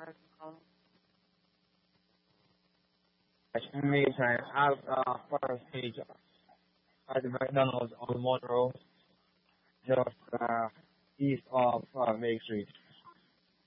Meantime, out first page at the McDonald's on Monroe, just east of Main Street.